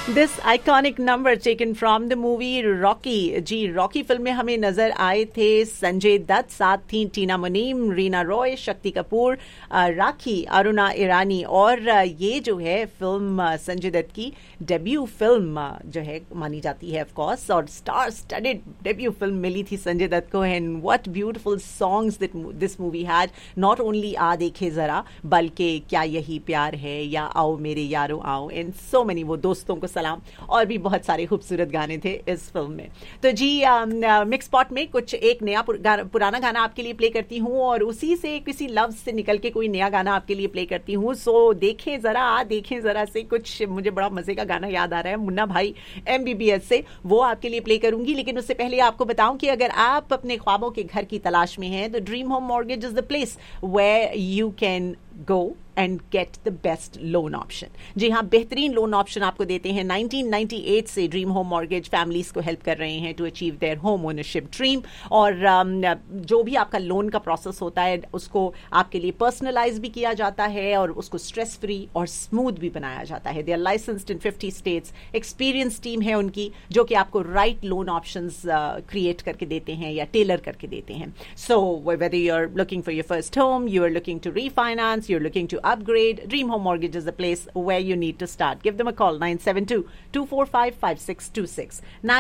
This iconic number taken from the movie Rocky. Ji, Rocky film में हमें नजर आए थे संजय दत्त, साथ थी टीना मुनीम, रीना रॉय, शक्ति कपूर, राखी, अरुणा ईरानी। और ये जो है फिल्म संजय दत्त की डेब्यू फिल्म जो है मानी जाती है ऑफ कोर्स, और स्टार स्टडेड डेब्यू फिल्म मिली थी संजय दत्त को। And what beautiful songs this movie had, not only आ देखे जरा, बल्कि क्या यही प्यार है या आओ मेरे यारो आओ, एंड सो मेनी, वो दोस्तों को सलाम, और भी बहुत सारे खूबसूरत गाने थे इस फिल्म में। तो जी, मिक्स पॉट में कुछ एक नया पुराना गाना आपके लिए प्ले करती हूँ, और उसी से किसी लफ्ज से निकल के कोई नया गाना आपके लिए प्ले करती हूँ। सो देखें जरा से कुछ मुझे बड़ा मजे का गाना याद आ रहा है मुन्ना भाई MBBS से, वो आपके लिए प्ले करूंगी। लेकिन उससे पहले आपको बताऊं कि अगर आप अपने ख्वाबों के घर की तलाश में हैं तो dream home mortgage is the place where you can go and get the best loan option. जी हाँ, बेहतरीन लोन ऑप्शन आपको देते हैं। 1998 से ड्रीम होम मॉर्गेज फैमिलीज को हेल्प कर रहे हैं to achieve their home ownership dream. और जो भी आपका लोन का प्रोसेस होता है उसको आपके लिए पर्सनलाइज भी किया जाता है और उसको स्ट्रेस फ्री और स्मूथ भी बनाया जाता है। They are licensed in 50 states, experience team है उनकी जो कि आपको राइट लोन ऑप्शंस क्रिएट करके देते हैं या टेलर करके देते हैं। So whether you are looking for your first home, you are looking to refinance, you're looking to upgrade, Dream Home Mortgage is the place where you need to start. Give them a call, 972-245-5626.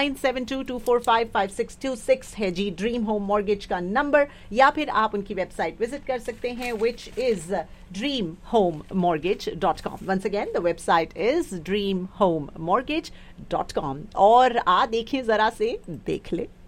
972-245-5626 है जी Dream Home Mortgage का number, या फिर आप उनकी website visit कर सकते हैं, which is dreamhomemortgage.com. Once again, the website is dreamhomemortgage.com. और देखें जरा से देख ले।